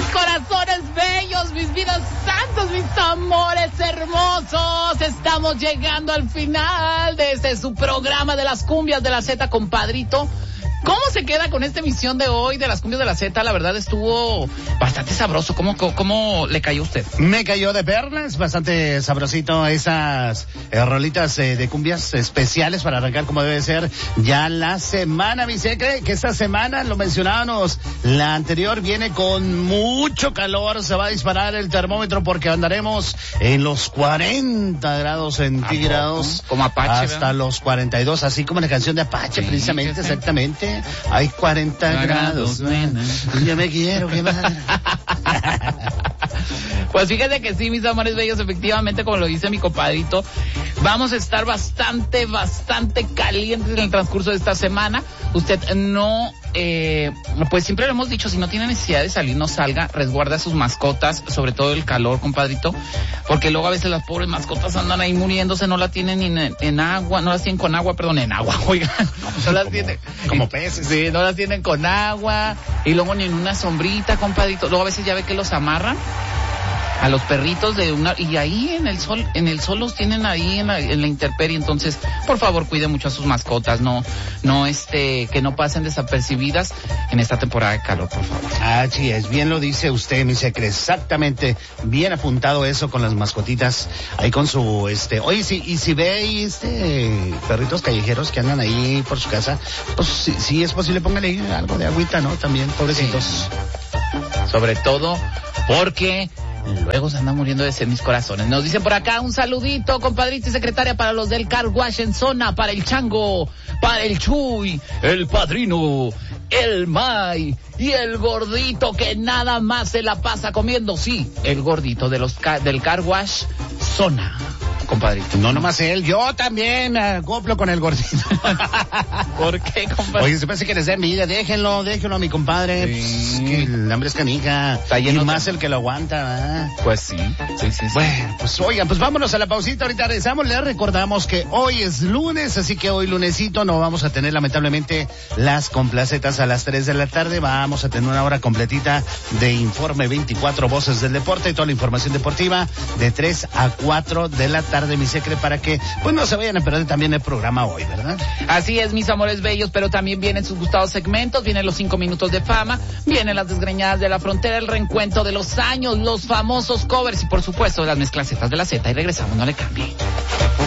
corazones bellos, mis vidas santos, mis amores hermosos. Estamos llegando al final de este su programa de las cumbias de la Z, compadrito. ¿Cómo se queda con esta emisión de hoy de las cumbias de la Z? La verdad estuvo bastante sabroso. ¿Cómo le cayó a usted? Me cayó de perlas, bastante sabrosito esas rolitas de cumbias especiales para arrancar como debe ser ya la semana. Mi secre, que esta semana, lo mencionábamos, la anterior viene con mucho calor, se va a disparar el termómetro porque andaremos en los 40 grados centígrados. Como Apache, hasta ¿verdad? Los 42, así como la canción de Apache, Sí, precisamente, sí. Exactamente. Hay 40 grados. Yo me quiero quemar. Pues fíjate que sí, mis amores bellos, efectivamente, como lo dice mi compadrito, vamos a estar bastante calientes en el transcurso de esta semana. Usted no, pues siempre lo hemos dicho, si no tiene necesidad de salir, no salga, resguarda a sus mascotas, sobre todo el calor, compadrito, porque luego a veces las pobres mascotas andan ahí muriéndose, no la tienen ni en agua, no las tienen con agua, perdón, en agua, oigan, no las tienen como peces. Sí, no las tienen con agua, y luego ni en una sombrita, compadrito. Luego a veces ya ve que los amarran a los perritos de una, y ahí en el sol los tienen ahí en la intemperie. Entonces, por favor, cuide mucho a sus mascotas, que no pasen desapercibidas en esta temporada de calor, por favor. Así es, bien lo dice usted, mi secre, exactamente, bien apuntado eso con las mascotitas, ahí con su, oye, si ve ahí, perritos callejeros que andan ahí por su casa, pues si es posible, póngale ahí algo de agüita, ¿no? También, pobrecitos. Sí. Sobre todo porque luego se andan muriendo de sed mis corazones. Nos dicen por acá un saludito, compadrito y secretaria, para los del Car Wash en zona, para el Chango, para el Chuy, el Padrino, el May y el gordito que nada más se la pasa comiendo. Sí, el gordito del Car Wash zona, compadrito. No nomás él, yo también me acoplo con el gordito. ¿Por qué, compadre? Oye, se parece que les da envidia, déjenlo a mi compadre. Sí. Pues, que el hambre es canija. Está lleno y más de... el que lo aguanta, ¿verdad? Pues sí. Bueno, pues oigan, pues vámonos a la pausita, ahorita regresamos. Les recordamos que hoy es lunes, así que hoy lunesito no vamos a tener lamentablemente las complacetas a las 3 de la tarde. Vamos a tener una hora completita de Informe 24 Voces del Deporte y toda la información deportiva de 3 a 4 de la tarde, mi secre, para que pues no se vayan a perder también el programa hoy, ¿verdad? Así es, mis amores bellos, pero también vienen sus gustados segmentos, vienen los 5 minutos de fama, vienen las desgreñadas de la frontera, el reencuentro de los años, los famosos covers y por supuesto las mezclacetas de la Z. Y regresamos, no le cambie.